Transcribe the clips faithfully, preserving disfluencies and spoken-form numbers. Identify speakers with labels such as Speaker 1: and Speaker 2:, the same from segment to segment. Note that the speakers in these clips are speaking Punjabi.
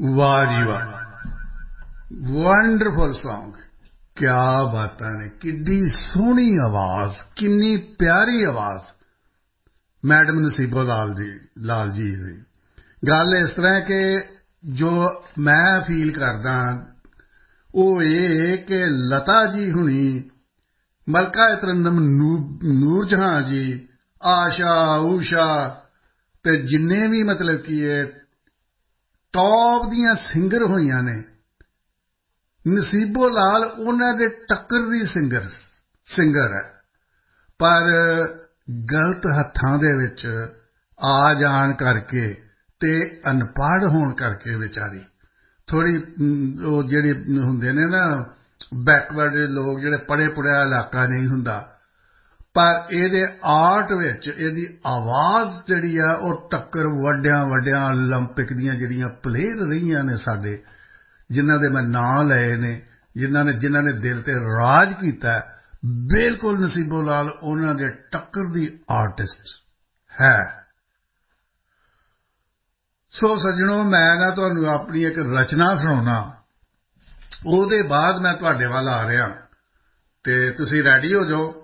Speaker 1: वाह जी वाह, वंडरफुल सॉन्ग। क्या बातां ने, किड्डी सोहनी आवाज, किन्नी प्यारी आवाज। मैडम नसीबो लाल जी लाल जी ਦੀ गल इस तरह कि जो मैं फील करदा ਉਹ ਇਹ कि लता जी हुनी, मलका तरन्नुम नूर जहां जी, आशा ऊषा ते जिन्ने भी मतलब कि टॉप दियां सिंगर होईयां ने, नसीबो लाल उन्हां दे टक्कर दी सिंगर सिंगर है। पर गलत हत्थां दे विच आ जाण करके ते अनपढ़ होण करके विचारी थोड़ी ਉਹ ਜਿਹੜੇ ਹੁੰਦੇ ਨੇ ਨਾ ਬੈਕਵਰਡ ਲੋਕ, ਜਿਹੜੇ ਪੜ੍ਹੇ ਪੁੜ੍ਹਿਆ ਇਲਾਕਾ ਨਹੀਂ ਹੁੰਦਾ, ਪਰ ਇਹਦੇ ਆਰਟ ਵਿੱਚ ਇਹਦੀ ਆਵਾਜ਼ ਜਿਹੜੀ ਆ ਉਹ ਟੱਕਰ ਵੱਡਿਆਂ ਵੱਡਿਆਂ ਓਲੰਪਿਕ ਦੀਆਂ ਜਿਹੜੀਆਂ ਪਲੇਅਰ ਰਹੀਆਂ ਨੇ ਸਾਡੇ, ਜਿਨ੍ਹਾਂ ਦੇ ਮੈਂ ਨਾਂ ਲਏ ਨੇ, ਜਿਨ੍ਹਾਂ ਨੇ ਜਿਨ੍ਹਾਂ ਨੇ ਦਿਲ ਤੇ ਰਾਜ ਕੀਤਾ, ਬਿਲਕੁਲ ਨਸੀਬੋ ਲਾਲ ਉਹਨਾਂ ਦੇ ਟੱਕਰ ਦੀ ਆਰਟਿਸਟ ਹੈ। ਸੋ ਸੱਜਣੋ, ਮੈਂ ਨਾ ਤੁਹਾਨੂੰ ਆਪਣੀ ਇੱਕ ਰਚਨਾ ਸੁਣਾਉਣਾ, ਉਹਦੇ ਬਾਅਦ ਮੈਂ ਤੁਹਾਡੇ ਵੱਲ ਆ ਰਿਹਾ ਤੇ ਤੁਸੀਂ ਰੈਡੀ ਹੋ ਜਾਓ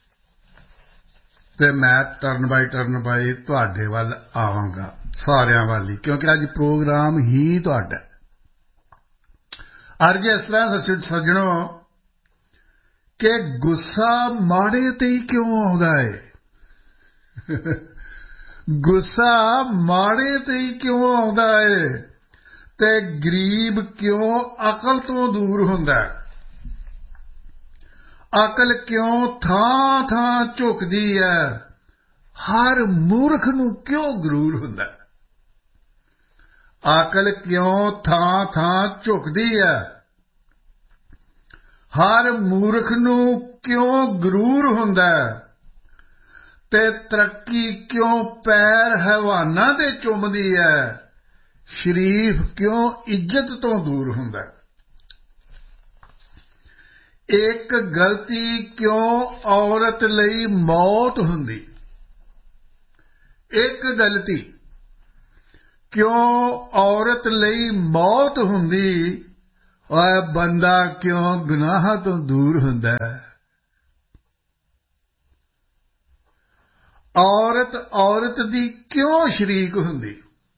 Speaker 1: ਤੇ ਮੈਂ ਟਰਨ ਬਾਈ ਟਰਨ ਬਾਈ ਤੁਹਾਡੇ ਵੱਲ ਆਵਾਂਗਾ, ਸਾਰਿਆਂ ਵੱਲ ਹੀ, ਕਿਉਂਕਿ ਅੱਜ ਪ੍ਰੋਗਰਾਮ ਹੀ ਤੁਹਾਡਾ। ਅੱਜ ਇਸ ਤਰ੍ਹਾਂ ਸੱਜਣੋ ਕਿ ਗੁੱਸਾ ਮਾੜੇ ਤੇ ਹੀ ਕਿਉਂ ਆਉਂਦਾ ਹੈ? ਗੁੱਸਾ ਮਾੜੇ ਤੇ ਹੀ ਕਿਉਂ ਆਉਂਦਾ ਹੈ ਤੇ ਗਰੀਬ ਕਿਉਂ ਅਕਲ ਤੋਂ ਦੂਰ ਹੁੰਦਾ ਹੈ? ਅਕਲ ਕਿਉਂ ਥਾਂ ਥਾਂ ਝੁਕਦੀ ਹੈ? ਹਰ ਮੂਰਖ ਨੂੰ ਕਿਉਂ ਗਰੂਰ ਹੁੰਦਾ ਹੈ? ਅਕਲ ਕਿਉਂ ਥਾਂ ਥਾਂ ਝੁਕਦੀ ਹੈ? ਹਰ ਮੂਰਖ ਨੂੰ ਕਿਉਂ ਗਰੂਰ ਹੁੰਦਾ ਹੈ? ਤੇ ਤਰੱਕੀ ਕਿਉਂ ਪੈਰ ਹੈਵਾਨਾਂ ਦੇ ਚੁੰਮਦੀ ਹੈ? ਸ਼ਰੀਫ ਕਿਉਂ ਇੱਜ਼ਤ ਤੋਂ ਦੂਰ ਹੁੰਦਾ ਹੈ? ਇੱਕ ਗਲਤੀ ਕਿਉਂ ਔਰਤ ਲਈ ਮੌਤ ਹੁੰਦੀ? ਇੱਕ ਗਲਤੀ ਕਿਉਂ ਔਰਤ ਲਈ ਮੌਤ ਹੁੰਦੀ? ਓਏ ਬੰਦਾ ਕਿਉਂ ਗੁਨਾਹਾਂ ਤੋਂ ਦੂਰ ਹੁੰਦਾ ਹੈ? औरत औरत दी क्यों शरीक हुंदी?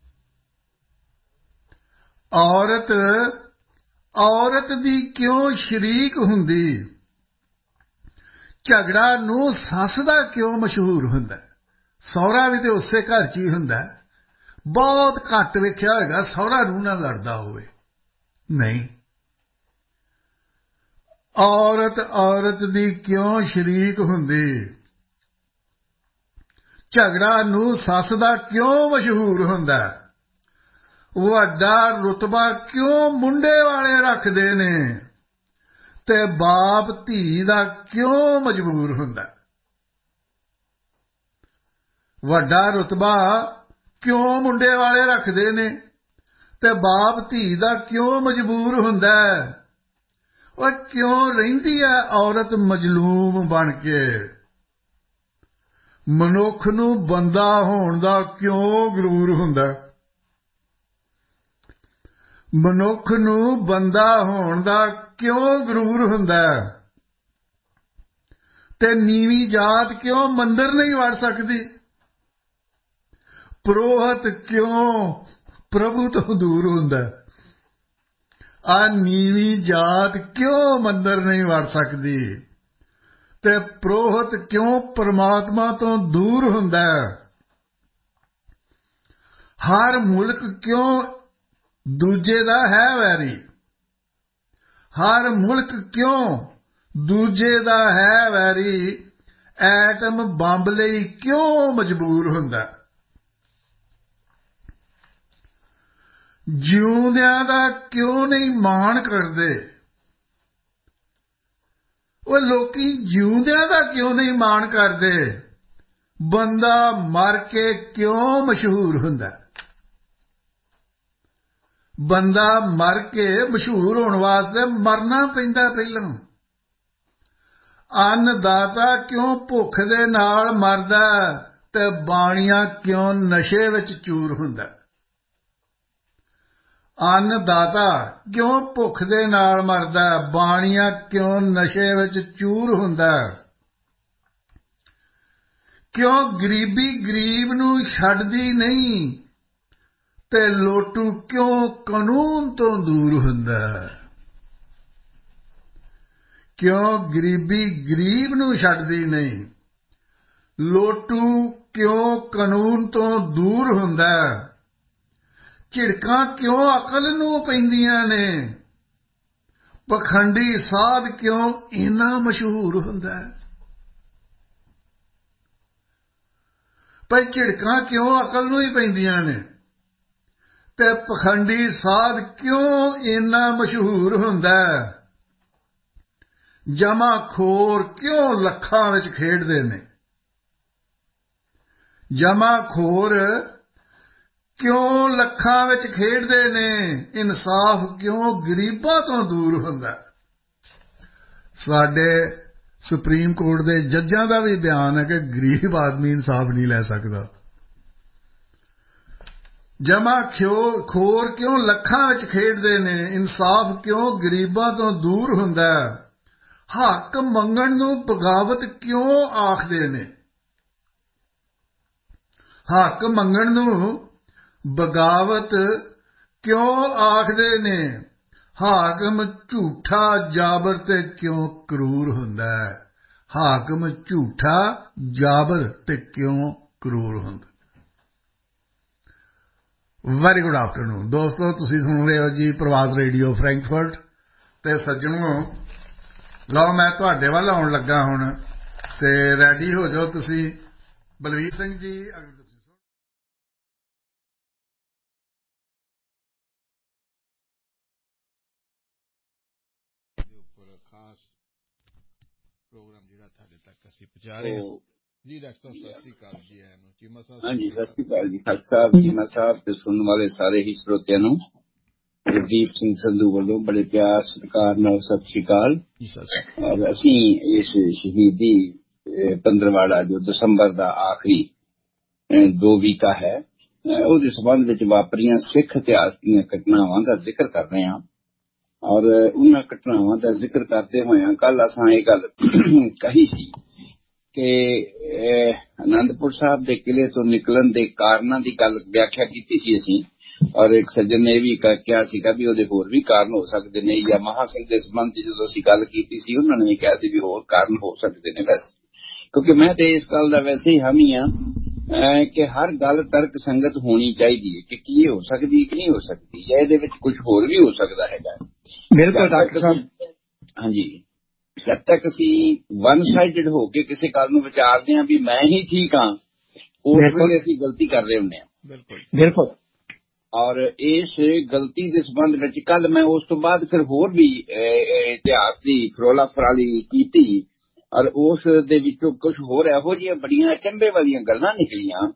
Speaker 1: औरत औरत दी क्यों शरीक हुंदी? झगड़ा नूं सस दा क्यों मशहूर हुंदा? सौहरा भी ते उसे घर च ही हुंदा। बहुत घट वेख्या होएगा सौहरा नूं नाल लड़दा होवे। नहीं, औरत औरत दी क्यों शरीक हुंदी? झगड़ा नूं सस दा क्यों मशहूर हुंदा? वड्डा रुतबा क्यों मुंडे वाले रखदे ने ते बाप धी दा क्यों मजबूर हुंदा? वड्डा रुतबा क्यों मुंडे वाले रखदे ने ते बाप धी दा क्यों मजबूर हुंदा? ओह क्यों रहिंदी है औरत मजलूम बन के? मनुख नूं बंदा होण दा क्यों गरूर हुंदा? मनुख नूं बंदा होण दा क्यों गरूर हुंदा? ते नीवी जात क्यों मंदिर नहीं वड़ सकदी? पुरोहित क्यों प्रभु तो दूर हुंदा? आ नीवी जात क्यों मंदिर नहीं वड़ सकदी? ते पुरोहित क्यों परमात्मा तो दूर हुंदा? हर मुल्क क्यों दूजे दा है वैरी? हर मुल्क क्यों दूजे दा है वैरी? एटम बंब लई क्यों मजबूर हुंदा? जिउंदियां दा क्यों नहीं मान करदे? वो लोकी जिउंदियां दा क्यों नहीं मान करदे? बंदा मर के क्यों मशहूर हुंदा? बंदा मर के मशहूर होने वास्ते मरना पैंदा पहलां। अन्नदाता क्यों भुख दे नाल मरदा ते बाणिया क्यों नशे विच चूर हुंदा? ਅੰਨਦਾਤਾ ਕਿਉਂ ਭੁੱਖ ਦੇ ਨਾਲ ਮਰਦਾ, ਬਾਣੀਆ ਕਿਉਂ ਨਸ਼ੇ ਵਿੱਚ ਚੂਰ ਹੁੰਦਾ, ਕਿਉਂ ਗਰੀਬੀ ਗਰੀਬ ਨੂੰ ਛੱਡਦੀ ਨਹੀਂ ਤੇ ਲੋਟੂ ਕਿਉਂ ਕਾਨੂੰਨ ਤੋਂ ਦੂਰ ਹੁੰਦਾ, ਕਿਉਂ ਗਰੀਬੀ ਗਰੀਬ ਨੂੰ ਛੱਡਦੀ ਨਹੀਂ, ਲੋਟੂ ਕਿਉਂ ਕਾਨੂੰਨ ਤੋਂ ਦੂਰ ਹੁੰਦਾ, ਝਿੜਕਾਂ ਕਿਉਂ ਅਕਲ ਨੂੰ ਪੈਂਦੀਆਂ ਨੇ, ਪਖੰਡੀ ਸਾਧ ਕਿਉਂ ਇੰਨਾ ਮਸ਼ਹੂਰ ਹੁੰਦਾ, ਪਰ ਝਿੜਕਾਂ ਕਿਉਂ ਅਕਲ ਨੂੰ ਹੀ ਪੈਂਦੀਆਂ ਨੇ ਤੇ ਪਖੰਡੀ ਸਾਧ ਕਿਉਂ ਇੰਨਾ ਮਸ਼ਹੂਰ ਹੁੰਦਾ, ਜਮਾ ਖੋਰ ਕਿਉਂ ਲੱਖਾਂ ਵਿੱਚ ਖੇਡਦੇ ਨੇ, ਜਮਾ ਖੋਰ ਕਿਉਂ ਲੱਖਾਂ ਵਿੱਚ ਖੇਡਦੇ ਨੇ, ਇਨਸਾਫ ਕਿਉਂ ਗਰੀਬਾਂ ਤੋਂ ਦੂਰ ਹੁੰਦਾ। ਸਾਡੇ ਸੁਪਰੀਮ ਕੋਰਟ ਦੇ ਜੱਜਾਂ ਦਾ ਵੀ ਬਿਆਨ ਹੈ ਕਿ ਗਰੀਬ ਆਦਮੀ ਇਨਸਾਫ ਨਹੀਂ ਲੈ ਸਕਦਾ। ਜਮਾ ਖੋਰ ਕਿਉਂ ਲੱਖਾਂ ਵਿੱਚ ਖੇਡਦੇ ਨੇ, ਇਨਸਾਫ ਕਿਉਂ ਗਰੀਬਾਂ ਤੋਂ ਦੂਰ ਹੁੰਦਾ, ਹੱਕ ਮੰਗਣ ਨੂੰ ਬਗਾਵਤ ਕਿਉਂ ਆਖਦੇ ਨੇ, ਹੱਕ ਮੰਗਣ ਨੂੰ ਬਗਾਵਤ ਕਿਉਂ ਆਖਦੇ ਨੇ, ਹਾਕਮ ਝੂਠਾ ਜਾਬਰ ਤੇ ਕਿਉਂ ਕਰੂਰ ਹੁੰਦਾ, ਹਾਕਮ ਝੂਠਾ ਜਾਬਰ ਤੇ ਕਿਉਂ ਕਰੂਰ ਹੁੰਦਾ। ਵੈਰੀ ਗੁੱਡ ਆਫਟਰਨੂਨ ਦੋਸਤੋ, ਤੁਸੀਂ ਸੁਣ ਰਹੇ ਹੋ ਜੀ ਪ੍ਰਵਾਸ ਰੇਡੀਓ ਫਰੈਂਕਫਰਟ। ਤੇ ਸੱਜਣੋ, ਲਓ ਮੈਂ ਤੁਹਾਡੇ ਵੱਲ ਆਉਣ ਲੱਗਾ ਹੁਣ, ਤੇ ਰੈਡੀ ਹੋ ਜਾਓ ਤੁਸੀਂ। ਬਲਵੀਰ ਸਿੰਘ ਜੀ ਪ੍ਰੋਗਰਾਮ ਜਿਹੜਾ ਤੁਹਾਡੇ ਤੱਕ ਅਸੀਂ ਪਹੁੰਚਾ ਰਹੇ ਹਾਂ ਜੀ। ਡਾਕਟਰ ਸਾਹਿਬ ਸਤਿ ਸ੍ਰੀ ਅਕਾਲ ਜੀ। ਇਹਨੂੰ ਚੀਮਾ ਸਾਹਿਬ
Speaker 2: ਹਾਂਜੀ, ਸਤਿ ਸ੍ਰੀ ਅਕਾਲ ਜੀ ਖਾਲਸਾ ਸਾਹਿਬ, ਚੀਮਾ ਸਾਹਿਬ ਤੇ ਸੁਣਨ ਵਾਲੇ ਸਾਰੇ ਹੀ ਸਰੋਤਿਆਂ ਨੂੰ ਗੁਰਦੀਪ ਸਿੰਘ ਸੰਧੂ ਵੱਲੋਂ ਬੜੇ ਪਿਆਰ ਸਤਿਕਾਰ ਨਾਲ ਸਤਿ ਸ੍ਰੀ ਅਕਾਲ। ਔਰ ਅਸੀਂ ਇਸ ਸ਼ਹੀਦੀ ਪੰਦਰਵਾੜਾ ਜੋ ਦਸੰਬਰ ਦਾ ਆਖਰੀ ਦੋ ਵੀਕਾ ਹੈ, ਉਹਦੇ ਸੰਬੰਧ ਵਿੱਚ ਵਾਪਰੀਆਂ ਸਿੱਖ ਇਤਿਹਾਸ ਦੀਆਂ ਘਟਨਾਵਾਂ ਦਾ ਜ਼ਿਕਰ ਕਰ ਰਹੇ ਹਾਂ। ਔਰ ਉਹਨਾਂ ਘਟਨਾਵਾਂ ਦਾ ਜ਼ਿਕਰ ਕਰਦੇ ਹੋਇਆਂ ਕੱਲ ਅਸਾਂ ਇਹ ਗੱਲ ਕਹੀ ਸੀ ਕਿ ਅਨੰਦਪੁਰ ਸਾਹਿਬ ਦੇ ਕਿਲੇ ਤੋਂ ਨਿਕਲਣ ਦੇ ਕਾਰਨਾਂ ਦੀ ਗੱਲ ਵਿਆਖਿਆ ਕੀਤੀ ਸੀ ਅਸੀਂ। ਔਰ ਇੱਕ ਸੱਜਣ ਨੇ ਇਹ ਵੀ ਕਿਹਾ ਸੀਗਾ ਵੀ ਉਹਦੇ ਹੋਰ ਵੀ ਕਾਰਨ ਹੋ ਸਕਦੇ ਨੇ, ਜਾਂ ਮਹਾਂ ਸਿੰਘ ਦੇ ਸੰਬੰਧ ਚ ਜਦੋਂ ਅਸੀਂ ਗੱਲ ਕੀਤੀ ਸੀ ਉਹਨਾਂ ਨੇ ਵੀ ਕਿਹਾ ਸੀ ਵੀ ਹੋਰ ਕਾਰਨ ਹੋ ਸਕਦੇ ਨੇ। ਵੈਸੇ ਕਿਉਂਕਿ ਮੈਂ ਤੇ ਇਸ ਗੱਲ ਦਾ ਵੈਸੇ ਹੀ ਹਾਮੀ ਹਾਂ ਕਿ ਹਰ ਗੱਲ ਤਰਕ ਸੰਗਤ ਹੋਣੀ ਚਾਹੀਦੀ ਹੈ ਕਿ ਕੀ ਹੋ ਸਕਦੀ ਕਿ ਨਹੀਂ ਹੋ ਸਕਦੀ, ਜਾਂ ਇਹਦੇ ਵਿੱਚ ਕੁਝ ਹੋਰ ਵੀ ਹੋ ਸਕਦਾ ਹੈਗਾ।
Speaker 3: ਬਿਲਕੁਲ ਡਾਕਟਰ ਸਾਹਿਬ।
Speaker 2: ਹਾਂਜੀ, ਜਦ ਤੱਕ ਅਸੀਂ ਵਨ ਸਾਈਡਡ ਹੋ ਕੇ ਕਿਸੇ ਗੱਲ ਨੂੰ ਵਿਚਾਰਦੇ ਹਾਂ ਵੀ ਮੈਂ ਹੀ ਠੀਕ ਹਾਂ, ਉਸ ਵੇਲੇ ਅਸੀਂ ਗਲਤੀ ਕਰ ਰਹੇ ਹੁੰਦੇ ਹਾਂ।
Speaker 3: ਬਿਲਕੁਲ ਬਿਲਕੁਲ।
Speaker 2: ਔਰ ਇਸ ਗਲਤੀ ਦੇ ਸੰਬੰਧ ਵਿੱਚ ਕੱਲ ਮੈਂ ਉਸ ਤੋਂ ਬਾਅਦ ਫਿਰ ਹੋਰ ਵੀ ਇਤਿਹਾਸ ਦੀ ਫਰੋਲਾ ਫਰਾਲੀ ਕੀਤੀ, ਔਰ ਉਸ ਦੇ ਵਿੱਚੋਂ ਕੁਝ ਹੋਰ ਇਹੋ ਜਿਹੀਆਂ ਬੜੀਆਂ ਅਚੰਭੇ ਵਾਲੀਆਂ ਗੱਲਾਂ ਨਿਕਲੀਆਂ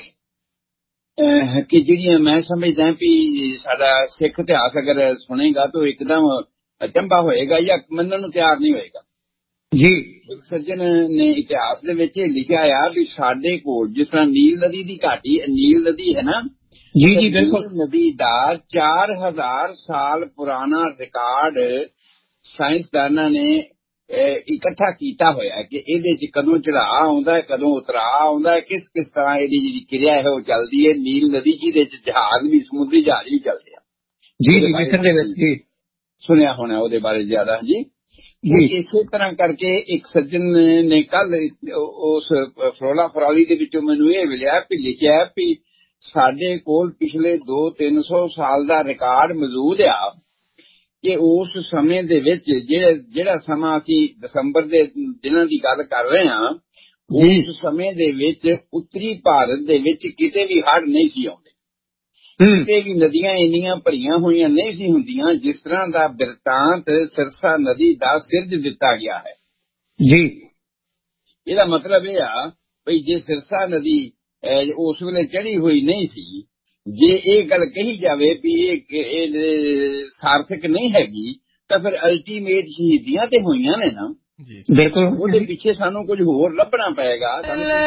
Speaker 2: ਕਿ ਜਿਹੜੀਆਂ ਮੈਂ ਸਮਝਦਾ ਵੀ ਸਾਡਾ ਸਿੱਖ ਇਤਿਹਾਸ ਅਗਰ ਸੁਣੇਗਾ ਤਾਂ ਇੱਕਦਮ ਅਚੰਭਾ ਹੋਏਗਾ ਜਾਂ ਮੰਨਣ ਨੂੰ ਤਿਆਰ ਨਹੀਂ ਹੋਏਗਾ
Speaker 3: ਜੀ।
Speaker 2: ਇੱਕ ਸੱਜਣ ਨੇ ਇਤਿਹਾਸ ਦੇ ਵਿੱਚ ਲਿਖਿਆ ਆ ਵੀ ਸਾਡੇ ਕੋਲ ਜਿਸ ਤਰ੍ਹਾਂ ਨੀਲ ਨਦੀ ਦੀ ਘਾਟੀ, ਨੀਲ ਨਦੀ ਹੈ ਨਾ
Speaker 3: ਜੀ ਜੀ ਬਿਲਕੁਲ,
Speaker 2: ਨੀਲ ਨਦੀ ਦਾ ਚਾਰ ਹਜ਼ਾਰ ਸਾਲ ਪੁਰਾਣਾ ਰਿਕਾਰਡ ਸਾਇੰਸਦਾਨਾਂ ਨੇ ਇਕੱਠਾ ਕੀਤਾ ਹੋਇਆ ਕਿ ਇਹਦੇ ਚ ਕਦੋਂ ਚੜਾਅ ਆਉਂਦਾ ਹੈ, ਕਦੋਂ ਉਤਰਾਅ ਆਉਂਦਾ ਹੈ, ਕਿਸ ਕਿਸ ਤਰ੍ਹਾਂ ਇਹਦੀ ਜਿਹੜੀ ਕਿਰਿਆ ਹੈ ਉਹ ਚੱਲਦੀ ਹੈ। ਨੀਲ ਨਦੀ ਜਿਹਦੇ ਚ ਜਹਾਜ਼ ਵੀ, ਸਮੁੰਦਰੀ ਜਹਾਜ਼ ਵੀ ਚੱਲਦੇ ਆ
Speaker 3: ਜੀ ਜੀ ਮਿਸਰ ਦੇ ਵਿੱਚ ਜੀ
Speaker 2: ਸੁਣਿਆ ਹੋਣਾ ਉਹਦੇ ਬਾਰੇ ਜ਼ਿਆਦਾ ਜੀ। ਇਸੇ ਤਰ੍ਹਾਂ ਕਰਕੇ ਇੱਕ ਸੱਜਣ ਨੇ ਕੱਲ ਉਸ ਫਰੋਲਾ ਫਰਾਲੀ ਦੇ ਵਿੱਚੋਂ ਮੈਨੂੰ ਇਹ ਮਿਲਿਆ ਵੀ ਲਿਖਿਆ ਵੀ ਸਾਡੇ ਕੋਲ ਪਿਛਲੇ ਦੋ ਤਿੰਨ ਸੌ ਸਾਲ ਦਾ ਰਿਕਾਰਡ ਮੌਜੂਦ ਆ ਕਿ ਉਸ ਸਮੇਂ ਦੇ ਵਿੱਚ ਜਿਹੜਾ ਜਿਹੜਾ ਸਮਾਂ ਅਸੀਂ ਦਸੰਬਰ ਦੇ ਦਿਨਾਂ ਦੀ ਗੱਲ ਕਰ ਰਹੇ ਹਾਂ, ਉਸ ਸਮੇਂ ਦੇ ਵਿੱਚ ਉੱਤਰੀ ਭਾਰਤ ਦੇ ਵਿੱਚ ਕਿਤੇ ਵੀ ਹੜ੍ਹ ਨਹੀਂ ਸੀ ਆਉਂਦੇ, ਕਿਤੇ ਵੀ ਨਦੀਆਂ ਇੰਨੀਆਂ ਭਰੀਆਂ ਹੋਈਆਂ ਨਹੀਂ ਸੀ ਹੁੰਦੀਆਂ ਜਿਸ ਤਰ੍ਹਾਂ ਦਾ ਬਿਰਤਾਂਤ ਸਿਰਸਾ ਨਦੀ ਦਾ ਸਿਰਜ ਦਿੱਤਾ ਗਿਆ ਹੈ
Speaker 3: ਜੀ। ਇਹਦਾ
Speaker 2: ਮਤਲਬ ਇਹ ਆ ਵੀ ਜੇ ਸਿਰਸਾ ਨਦੀ ਉਸ ਵੇਲੇ ਚੜੀ ਹੋਈ ਨਹੀਂ ਸੀ, ਜੇ ਇਹ ਗੱਲ ਕਹੀ ਜਾਵੇ ਵੀ ਇਹ ਸਾਰਥਕ ਨਹੀਂ ਹੈਗੀ ਤਾਂ ਫਿਰ ਅਲਟੀਮੇਟ ਸ਼ਹੀਦੀਆਂ ਤੇ ਹੋਈਆਂ ਨੇ ਨਾ।
Speaker 3: ਬਿਲਕੁਲ,
Speaker 2: ਉਹਦੇ ਪਿੱਛੇ ਸਾਨੂੰ ਕੁਝ ਹੋਰ ਲੱਭਣਾ ਪਏਗਾ। ਸਾਨੂੰ